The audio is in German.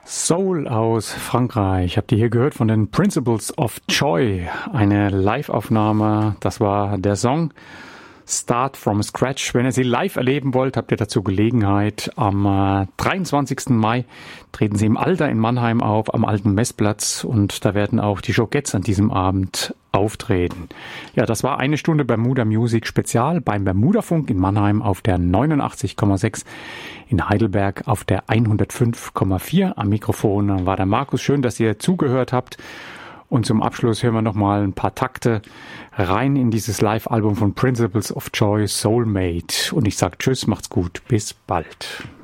Soul aus Frankreich. Habt ihr hier gehört von den Principles of Joy? Eine Live-Aufnahme. Das war der Song Start from Scratch. Wenn ihr sie live erleben wollt, habt ihr dazu Gelegenheit. Am 23. Mai treten sie im Alter in Mannheim auf, am Alten Messplatz. Und da werden auch die Jogettes an diesem Abend auftreten. Ja, das war eine Stunde Bermuda Music Spezial beim Bermuda-Funk in Mannheim auf der 89,6, in Heidelberg auf der 105,4. Am Mikrofon war der Markus. Schön, dass ihr zugehört habt. Und zum Abschluss hören wir nochmal ein paar Takte rein in dieses Live-Album von Principles of Joy, Soulmate. Und ich sage Tschüss, macht's gut, bis bald.